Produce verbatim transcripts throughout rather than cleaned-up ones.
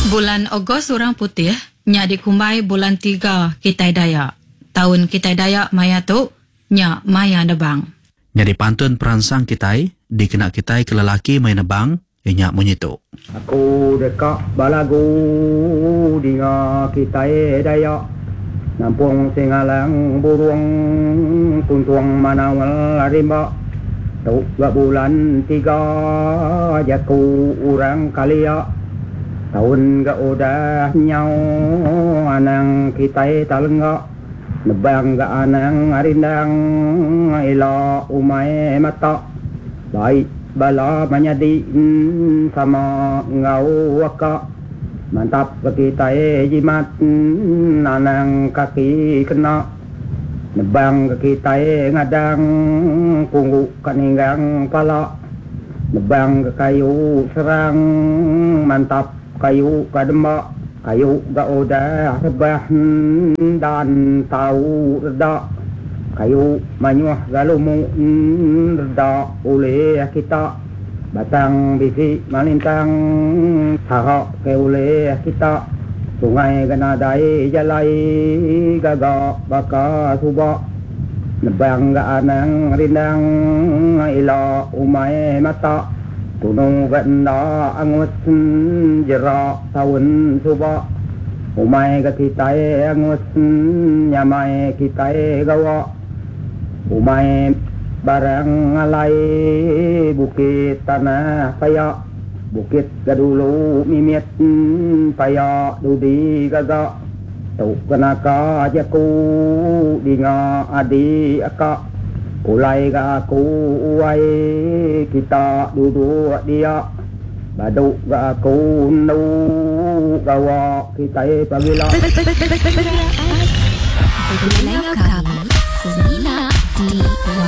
Bulan Ogos orang putih, nya dikumbai bulan tiga Kitai Dayak. Tahun Kitai Dayak maya tu, nya maya nebang. Nya dipantun peransang Kitai, dikena Kitai ke lelaki maya nebang, nya menyitu. Aku dekat balagu dinga Kitai Dayak. Nampung singalang burung tuntuang manawal rimba. Tuk bulan tiga jaku orang kalia. Tahun ga udah nyau anang Kitai talengga. Nebang ga anang arindang ila umay mata. Baik bala manyadi sama ngau waka. Mantap Kitai jimat anang kaki kena. Nebang Kitai ngadang punggu kaninggang pala. Nebang kayu serang mantap kayu kadema, kayu ga udah rebah dan tahu reda, kayu manyuah galumu reda oleh kita, batang bisi malintang tahak ke oleh kita, sungai ganadai jalai gaga baka suba, nebang ga anang rindang ila umay mata. Tunong ganda angus jera tahun suba. Umay ka Kitai angus nyamay Kitai gawa. Umay barang alay bukit tanah paya. Bukit gadulu mimit paya dudi gaga. Tuk kanaka jaku dinga adi aka. Ulay ga aku uway kita duduk dia. Baduk ga aku nu gawa Kitai pagila. Berlayar kami Semina di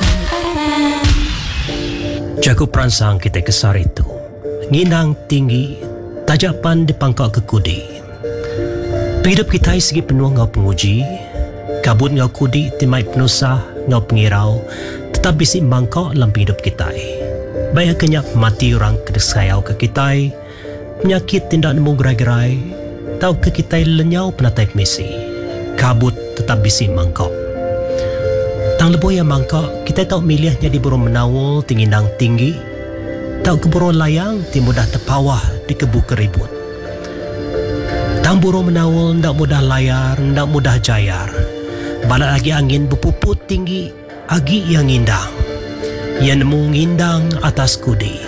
Jaku peransang Kitai Kesar itu nginang tinggi tajapan di pangkal kekudi. Hidup Kitai segi penuh ngau penguji. Kabut ngau kudi timai penusah ngau pengirau tetap bisi mangkok dalam hidup Kitai. Baik kenyak mati orang kedesayau ke Kitai, penyakit tindak nemu gerai-gerai, tahu ke Kitai lenyau penatai misi. Kabut tetap bisi mangkok. Tang lebo yang mangkok, kita tahu milihnya di burung menawul tingindang tinggi, tahu ke burung layang ti mudah terpawah di kebu keribut. Tang burung menawul ndak mudah layar, ndak mudah jayar. Balak lagi angin berpuput tinggi, agi yang indang. Yang nemu ngindang atas kudi.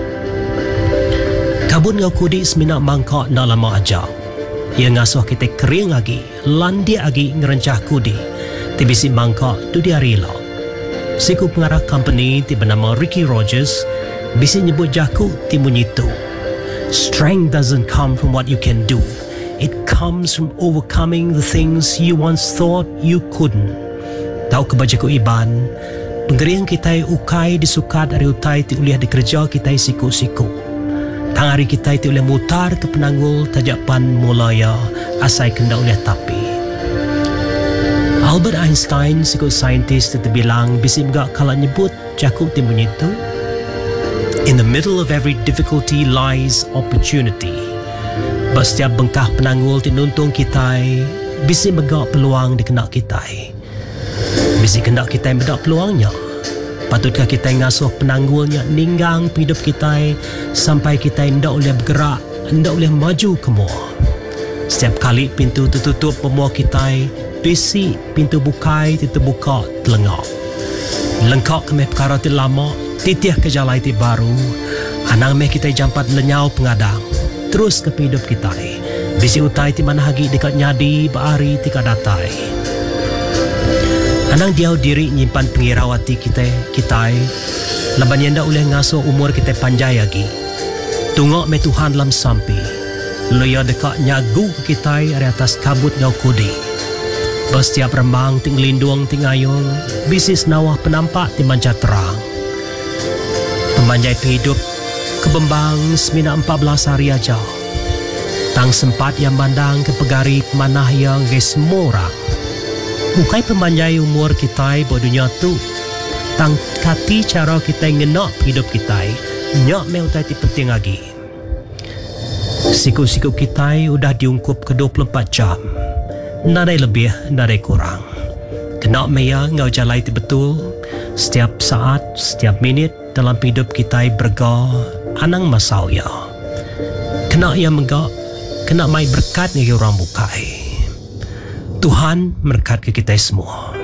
Kabut ngau kudi seminak mangkok nak lama ajak. Ia ngasuh kita kering lagi, landi lagi ngerencah kudi. Tibisi mangkok tu dia rela. Siku pengarah company ti bernama Ricky Rogers, bisi nyebut jaku ti munyitu. Strength doesn't come from what you can do. It comes from overcoming the things you once thought you couldn't. Tahu kebajaku Iban, penggeriang Kitai ukai disukat dari utai ti uliah dikerja Kitai siku-siku. Tang hari Kitai ti uliah mutar ke penanggul tajapan mulaya asai kenda uliah tapi. Albert Einstein siku saintis ti bilang bisi megak kala nyebut jaku ti bunyitu. In the middle of every difficulty lies opportunity. Setiap bengkah penanggul ti nuntung Kitai, bisi megak peluang dikenak Kitai. Bisi kendak Kitai medak peluangnya. Patutkah Kitai ngasuh penanggulnya ninggang hidup Kitai sampai Kitai ndak boleh bergerak, ndak boleh maju ke mua. Setiap kali pintu tertutup pemua Kitai, bisi pintu bukai ti terbuka telengak. Lengkak ke meh perkara ti lama, titih ke jalai ti baru. Anang meh Kitai jampat lenyau pengadang. Terus ke hidup Kitai. Bisi utai ti mana hagi dekat nyadi baari tika datai. Anang diau diri nyimpan pengirawati kita Kitai. Laban yanda oleh ngasuh umur kita panjai lagi. Tungok me Tuhan dalam sampi. Loya dekat nyagu ke Kitai dari atas kabut ngau kudi. Setiap remang ting lindung ting ayung. Bisis nawah penampak ti manca terang. Pemanjai hidup kebembang semina empat belas hari aja. Tang sempat yang bandang ke pegari pemanah yang gesmorang. Bukai pemanjai umur kita buat dunia tu. Tang kati cara kita ngenak hidup kita. Nyak me utai ti penting lagi. Siku-siku kita udah diungkup ke dua puluh empat jam. Nadai lebih, nadai kurang. Kena maya ngau jalai itu betul. Setiap saat, setiap minit dalam hidup kita berga anang masau ya. Kena yang menggak, kena mai berkat ngagi orang bukai. Tuhan berkat ke kita semua.